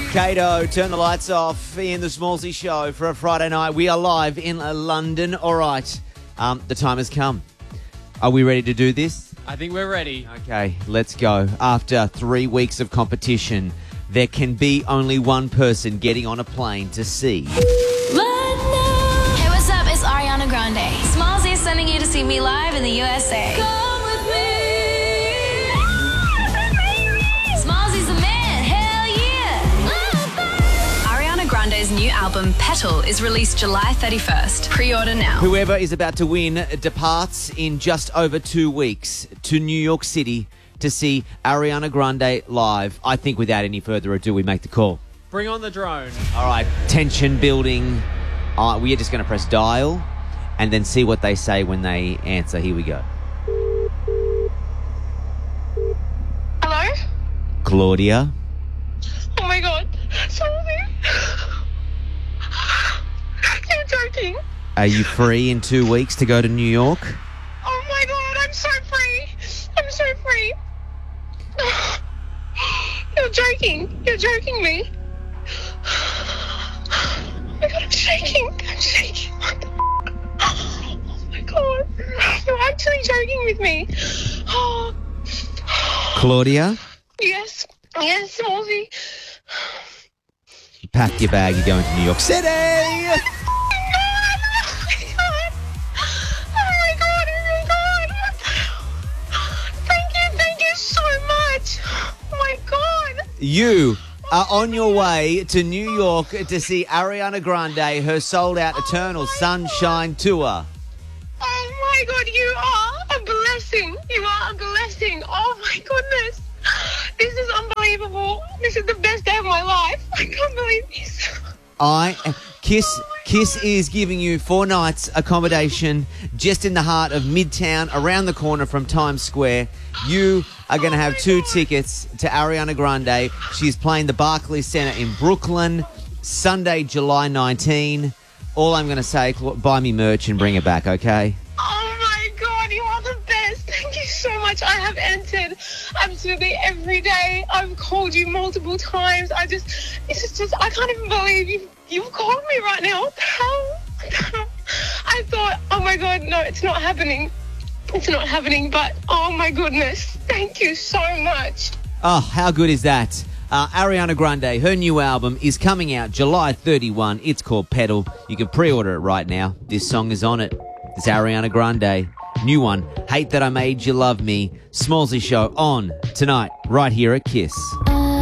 Kato, turn the lights off in the Smallsy Show for a Friday night. We are live in London. All right, the time has come. Are we ready to do this? I think we're ready. Okay, let's go. After 3 weeks of competition, there can be only one person getting on a plane to see. Hey, what's up? It's Ariana Grande. Smallsy is sending you to see me live in the USA. Come with me. Smallsy's the man. Hell yeah. Ariana Grande's new album, Petal, is released July 31st. Pre-order now. Whoever is about to win departs in just over 2 weeks to New York City to see Ariana Grande live. I think without any further ado, we make the call. Bring on the drone. All right, tension building. We are just going to press dial and then see what they say when they answer. Here we go. Hello? Claudia? Oh my god. Sorry. You're joking. Are you free in 2 weeks to go to New York? Oh my god, I'm so free. I'm so free. You're joking. You're joking me. Oh my god, I'm shaking. I'm shaking. Oh my god. You're actually joking with me. Oh. Claudia? Yes. Yes, Smallsy. You packed your bag, you're going to New York City! You are on your way to New York to see Ariana Grande, her sold-out Eternal Sunshine Tour. Oh my god, you are a blessing. You are a blessing. Oh my goodness. This is unbelievable. This is the best day of my life. I can't believe this. Kiss is giving you 4 nights accommodation just in the heart of Midtown, around the corner from Times Square. You are going to have 2 tickets to Ariana Grande. She's playing the Barclays Center in Brooklyn, Sunday, July 19. All I'm going to say, buy me merch and bring it back, okay? Oh my god, you are the best. Thank you so much. I have entered absolutely every day. I've called you multiple times. I can't even believe you've called me right now. What the hell? I thought, oh my god, no, it's not happening. It's not happening, but oh my goodness. Thank you so much. Oh, how good is that? Ariana Grande, her new album is coming out July 31. It's called Petal. You can pre-order it right now. This song is on it. It's Ariana Grande. New one, Hate That I Made You Love Me. Smallsy Show on tonight, right here at Kiss.